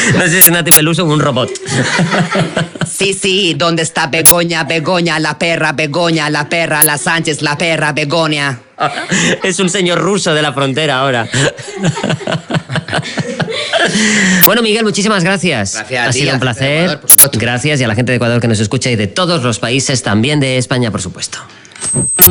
No sé si es Nati Peluso o un robot. Sí, ¿dónde está Begoña? Begoña, la perra, Begoña, la perra, la Sánchez, la perra, Begoña. Es un señor ruso de la frontera ahora. Bueno, Miguel, muchísimas gracias. Gracias. Ha sido un placer. Ecuador, por supuesto. Gracias, y a la gente de Ecuador que nos escucha y de todos los países, también de España, por supuesto.